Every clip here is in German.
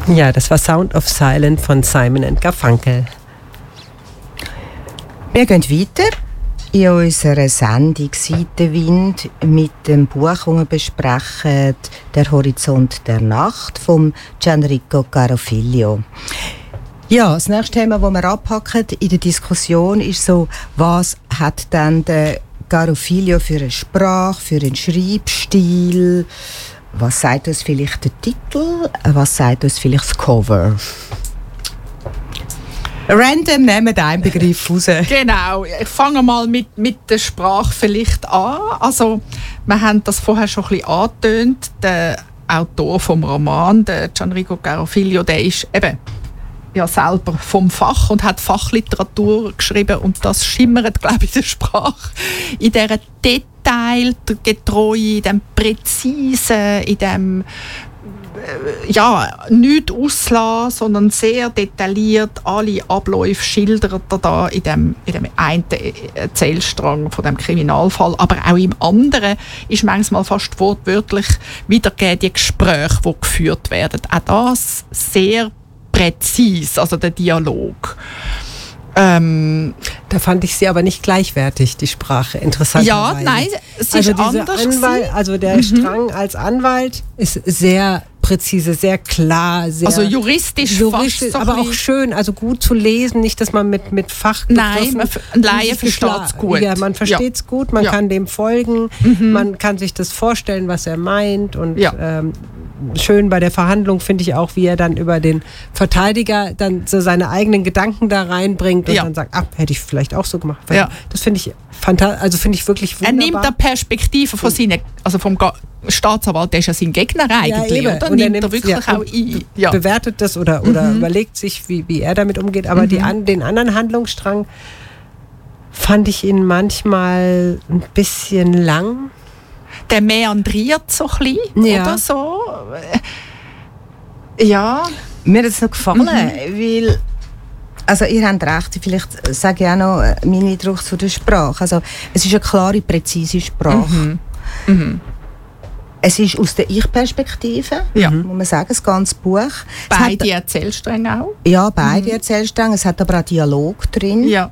Ja, das war Sound of Silence von Simon & Garfunkel. Wir gehen weiter in unserer Sendung «Seitenwind» mit dem Buch, das wir besprechen, «Der Horizont der Nacht» von Gianrico Carofiglio. Ja, das nächste Thema, das wir abpacken in der Diskussion, ist so, was hat denn der Carofiglio für eine Sprache, für einen Schreibstil? Was sagt uns vielleicht der Titel? Was sagt uns vielleicht das Cover? Random nehmen wir einen Begriff raus. Genau, ich fange mal mit der Sprache vielleicht an. Also, wir haben das vorher schon ein bisschen angetönt. Der Autor vom Roman, der Gianrico Carofiglio, der ist eben ja selber vom Fach und hat Fachliteratur geschrieben und das schimmert, glaube ich, in der Sprache. In dieser detailgetreu, in dem Präzisen, in dem nicht auslassen, sondern sehr detailliert alle Abläufe schildert er da in dem einen Erzählstrang von dem Kriminalfall. Aber auch im anderen ist manchmal fast wortwörtlich wiedergegeben die Gespräche, die geführt werden. Auch das sehr präzise, also der Dialog. Da fand ich sie aber nicht gleichwertig, die Sprache, interessanterweise. Ja, nein, es also ist anders. Also der Strang als Anwalt ist sehr präzise, sehr klar, sehr also juristisch fast so aber auch schön, also gut zu lesen, nicht, dass man mit Fachbegriffen... Nein, ein Laie versteht es gut. Ja, man versteht es gut, man kann dem folgen, man kann sich das vorstellen, was er meint und schön bei der Verhandlung finde ich auch, wie er dann über den Verteidiger dann so seine eigenen Gedanken da reinbringt und dann sagt, hätte ich vielleicht auch so gemacht. Ja. Das finde ich fantastisch, also finde ich wirklich wunderbar. Er nimmt die Perspektive von seinen, also vom Staatsanwalt, der ist ja sein Gegner eigentlich, oder? Und nimmt er wirklich auch ein. Ja. Bewertet das oder überlegt sich, wie er damit umgeht. Aber den anderen Handlungsstrang fand ich ihn manchmal ein bisschen lang. Der meandriert so ein bisschen, oder so. Ja. Mir hat es noch gefallen, weil, also ihr habt recht, vielleicht sage ich auch noch meinen Eindruck zu der Sprache. Also es ist eine klare, präzise Sprache. Es ist aus der Ich-Perspektive, muss man sagen, das ganze Buch. Beide Erzählstränge auch? Ja, beide Erzählstränge. Es hat aber auch Dialog drin. Ja.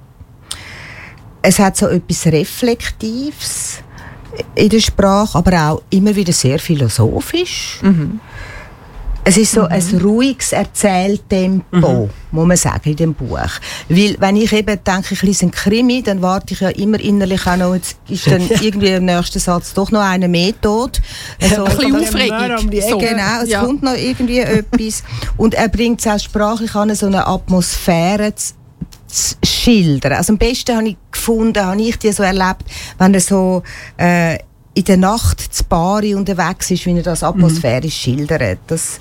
Es hat so etwas Reflektives in der Sprache, aber auch immer wieder sehr philosophisch. Es ist so ein ruhiges Erzähltempo, muss man sagen, in dem Buch. Weil, wenn ich eben denke, ich lese einen Krimi, dann warte ich ja immer innerlich auch noch, jetzt ist dann irgendwie im nächsten Satz doch noch einer mehr tot. Also, ein bisschen aufregend. So. Genau, es kommt noch irgendwie etwas. Und er bringt es auch sprachlich an, so eine Atmosphäre zu schildern. Also am besten habe ich die so erlebt, wenn er so in der Nacht zu Bari unterwegs ist, wie er das atmosphärisch schildert. Das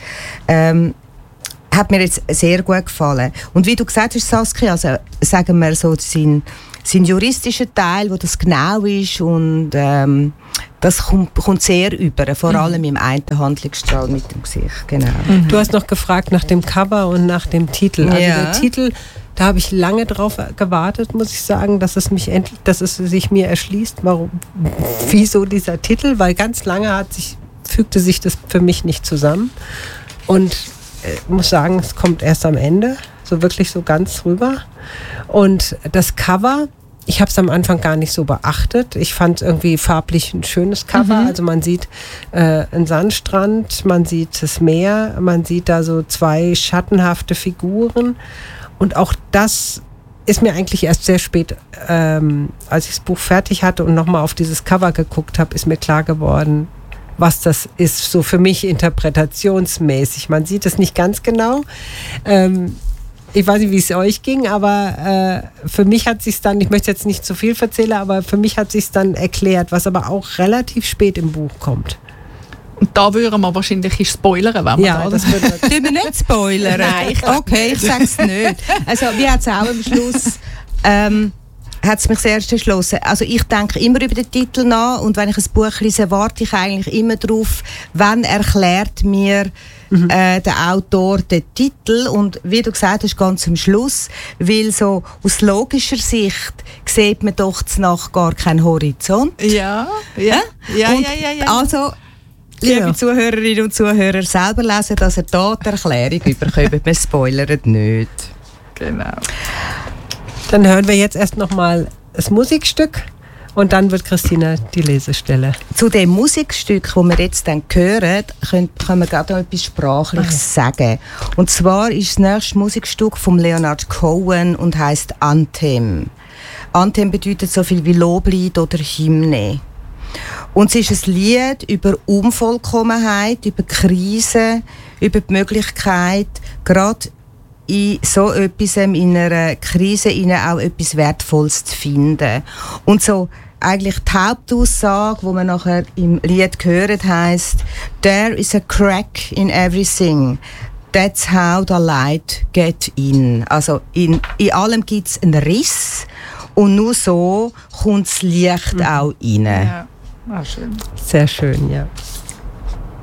hat mir jetzt sehr gut gefallen. Und wie du gesagt hast, Saskia, also sagen wir so, sein juristischer Teil, wo das genau ist und das kommt sehr über, vor allem im einen Handlungsstrahl mit dem Gesicht. Genau. Du hast noch gefragt nach dem Cover und nach dem Titel. Also der Titel, da habe ich lange drauf gewartet, muss ich sagen, dass es sich mir erschließt, wieso dieser Titel, weil ganz lange fügte sich das für mich nicht zusammen. Und ich muss sagen, es kommt erst am Ende, so wirklich so ganz rüber. Und das Cover, ich habe es am Anfang gar nicht so beachtet. Ich fand es irgendwie farblich ein schönes Cover. Also man sieht einen Sandstrand, man sieht das Meer, man sieht da so zwei schattenhafte Figuren. Und auch das ist mir eigentlich erst sehr spät, als ich das Buch fertig hatte und nochmal auf dieses Cover geguckt habe, ist mir klar geworden, was das ist, so für mich interpretationsmäßig. Man sieht es nicht ganz genau. Ich weiß nicht, wie es euch ging, aber für mich hat sich dann, ich möchte jetzt nicht zu viel erzählen, aber für mich hat sich dann erklärt, was aber auch relativ spät im Buch kommt. Und da würden wir wahrscheinlich spoilern, wenn wir das würden wir nicht spoilern. Nein, ich sage es nicht. Also, wie hat es auch am Schluss hat es mich sehr erschlossen. Also ich denke immer über den Titel nach und wenn ich ein Buch lese, warte ich eigentlich immer darauf, wann erklärt mir der Autor den Titel und wie du gesagt hast, ganz am Schluss, weil so aus logischer Sicht sieht man doch nach gar keinen Horizont. Ja. Also liebe Zuhörerinnen und Zuhörer, selber lesen, dass ihr da die Erklärung überkommt. Wir spoilern nicht. Genau. Dann hören wir jetzt erst nochmal das Musikstück und dann wird Christina die Lesestelle. Zu dem Musikstück, das wir jetzt dann hören, können wir gerade noch etwas Sprachliches sagen. Und zwar ist das nächste Musikstück von Leonard Cohen und heisst Anthem. Anthem bedeutet so viel wie Loblied oder Hymne. Und es ist ein Lied über Unvollkommenheit, über Krisen, über die Möglichkeit, gerade in so etwas, in einer Krise, auch etwas Wertvolles zu finden. Und so eigentlich die Hauptaussage, die man nachher im Lied gehört, heisst: There is a crack in everything. That's how the light get in. Also in allem gibt es einen Riss und nur so kommt das Licht auch rein. Ja. Schön. Sehr schön, ja.